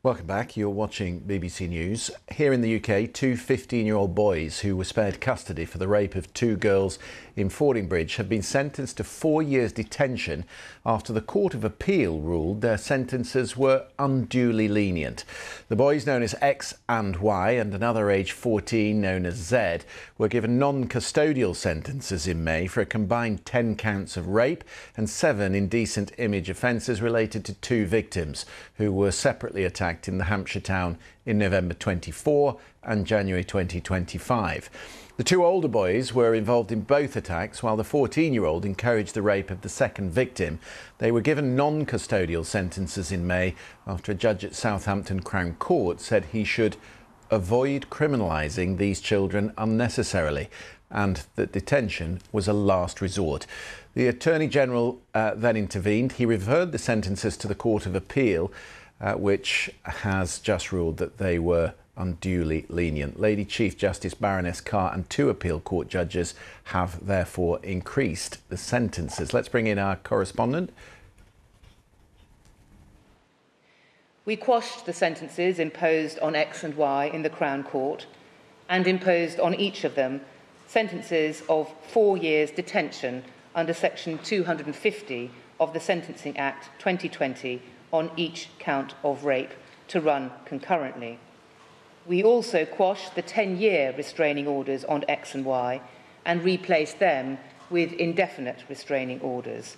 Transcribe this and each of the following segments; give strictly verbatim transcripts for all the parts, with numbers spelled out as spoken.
Welcome back. You're watching B B C News. Here in the U K, two fifteen-year-old boys who were spared custody for the rape of two girls in Fordingbridge have been sentenced to four years detention after the Court of Appeal ruled their sentences were unduly lenient. The boys, known as X and Y, and another aged fourteen known as Z, were given non-custodial sentences in May for a combined ten counts of rape and seven indecent image offences related to two victims who were separately attacked in the Hampshire town in November twenty-four and January twenty twenty-five. The two older boys were involved in both attacks, while the fourteen-year-old encouraged the rape of the second victim. They were given non-custodial sentences in May after a judge at Southampton Crown Court said he should avoid criminalising these children unnecessarily and that detention was a last resort. The Attorney General uh, then intervened. He referred the sentences to the Court of Appeal, Uh, which has just ruled that they were unduly lenient. Lady Chief Justice Baroness Carr and two appeal court judges have therefore increased the sentences. Let's bring in our correspondent. We quashed the sentences imposed on X and Y in the Crown Court and imposed on each of them sentences of four years detention under Section two hundred fifty of the Sentencing Act twenty twenty on each count of rape to run concurrently. We also quashed the ten-year restraining orders on X and Y and replaced them with indefinite restraining orders.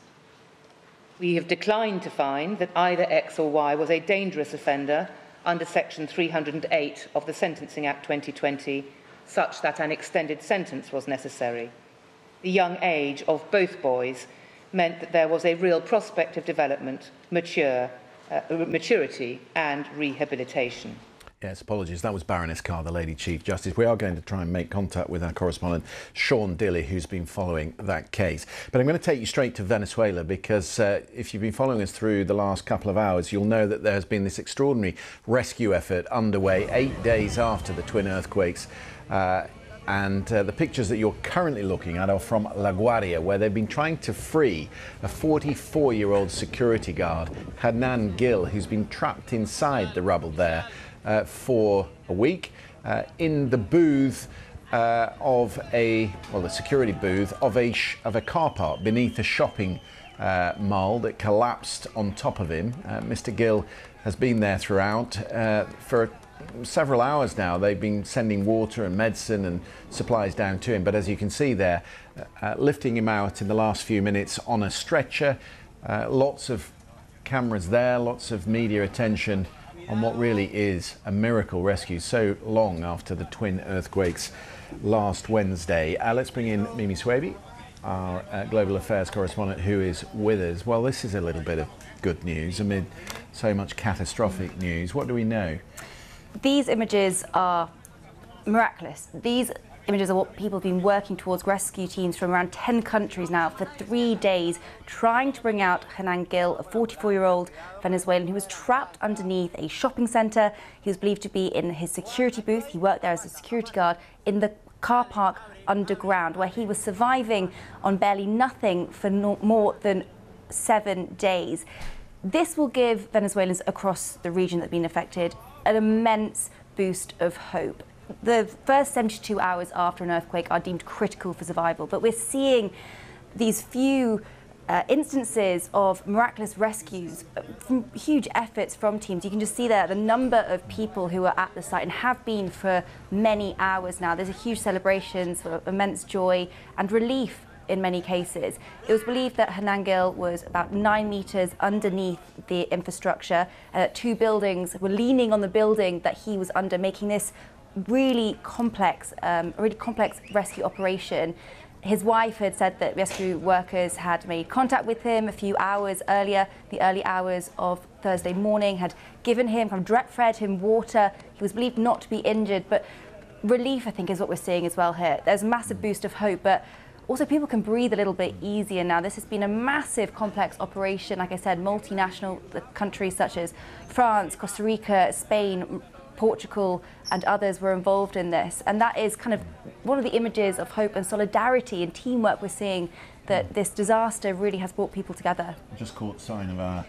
We have declined to find that either X or Y was a dangerous offender under Section three hundred eight of the Sentencing Act twenty twenty, such that an extended sentence was necessary. The young age of both boys meant that there was a real prospect of development, mature, uh, maturity and rehabilitation. Yes, apologies. That was Baroness Carr, the Lady Chief Justice. We are going to try and make contact with our correspondent, Sean Dilley, who's been following that case. But I'm going to take you straight to Venezuela because uh, if you've been following us through the last couple of hours, you'll know that there has been this extraordinary rescue effort underway eight days after the twin earthquakes. Uh, And uh, the pictures that you're currently looking at are from La Guardia, where they've been trying to free a forty-four-year-old security guard, Hernan Gil, who's been trapped inside the rubble there uh, for a week uh, in the booth uh, of a, well, the security booth of a, sh- of a car park beneath a shopping uh, mall that collapsed on top of him. Uh, Mister Gil has been there throughout uh, for several hours now. They've been sending water and medicine and supplies down to him, but as you can see there, uh, lifting him out in the last few minutes on a stretcher. Uh, lots of cameras there, lots of media attention on what really is a miracle rescue so long after the twin earthquakes last Wednesday. Uh, let's bring in Mimi Swaby, our uh, global affairs correspondent, who is with us. Well, this is a little bit of good news amid so much catastrophic news. What do we know? These images are miraculous. These images are what people have been working towards, rescue teams from around ten countries now for three days, trying to bring out Hernan Gil, a forty-four-year-old Venezuelan who was trapped underneath a shopping centre. He was believed to be in his security booth. He worked there as a security guard in the car park underground, where he was surviving on barely nothing for no more than seven days. This will give Venezuelans across the region that have been affected an immense boost of hope. The first seventy-two hours after an earthquake are deemed critical for survival, but we're seeing these few uh, instances of miraculous rescues from huge efforts from teams. You can just see there the number of people who are at the site and have been for many hours now. There's a huge celebration, sort of immense joy and relief in many cases. It was believed that Hernan Gil was about nine metres underneath the infrastructure. Uh, two buildings were leaning on the building that he was under, making this really complex, um, a really complex rescue operation. His wife had said that rescue workers had made contact with him a few hours earlier, the early hours of Thursday morning, had given him, kind of direct fed him water. He was believed not to be injured, but relief, I think, is what we're seeing as well here. There's a massive boost of hope, but also people can breathe a little bit easier now. This has been a massive, complex operation. Like I said, multinational countries such as France, Costa Rica, Spain, Portugal and others were involved in this. And that is kind of one of the images of hope and solidarity and teamwork we're seeing, that this disaster really has brought people together. I just caught sign of our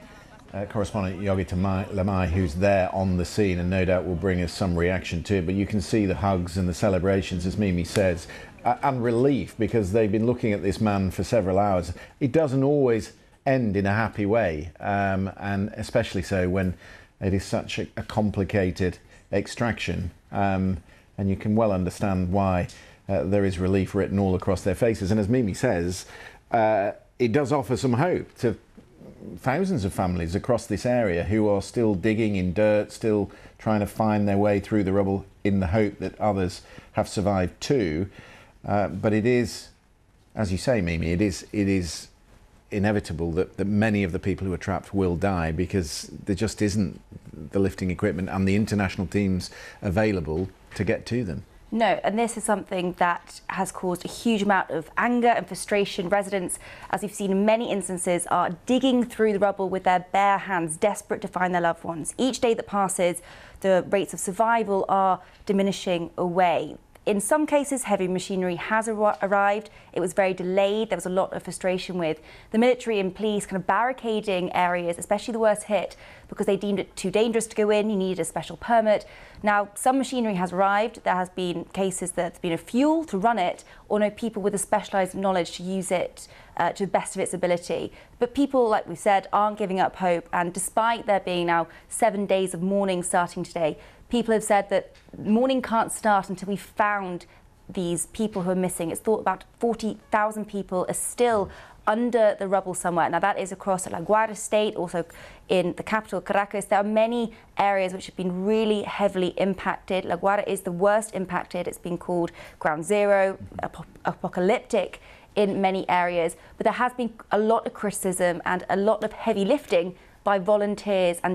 uh, correspondent Yogi Lamai, who's there on the scene and no doubt will bring us some reaction to it. But you can see the hugs and the celebrations, as Mimi says, uh, and relief, because they've been looking at this man for several hours. It doesn't always end in a happy way, um, and especially so when it is such a, a complicated extraction. Um, and you can well understand why uh, there is relief written all across their faces. And as Mimi says, uh, it does offer some hope to thousands of families across this area who are still digging in dirt, still trying to find their way through the rubble in the hope that others have survived too. Uh, but it is, as you say, Mimi, it is it is inevitable that, that many of the people who are trapped will die, because there just isn't the lifting equipment and the international teams available to get to them. No, and this is something that has caused a huge amount of anger and frustration. Residents, as we've seen in many instances, are digging through the rubble with their bare hands, desperate to find their loved ones. Each day that passes, the rates of survival are diminishing away. In some cases, heavy machinery has ar arrived. It was very delayed. There was a lot of frustration with the military and police kind of barricading areas, especially the worst hit, because they deemed it too dangerous to go in. You needed a special permit. Now, some machinery has arrived. There has been cases that there's been a fuel to run it, or no people with a specialised knowledge to use it uh, to the best of its ability. But people, like we said, aren't giving up hope. And despite there being now seven days of mourning starting today, people have said that mourning can't start until we've found these people who are missing. It's thought about forty thousand people are still under the rubble somewhere. Now, that is across La Guardia state, also in the capital, Caracas. There are many areas which have been really heavily impacted. La Guardia is the worst impacted. It's been called ground zero, ap apocalyptic in many areas. But there has been a lot of criticism and a lot of heavy lifting by volunteers and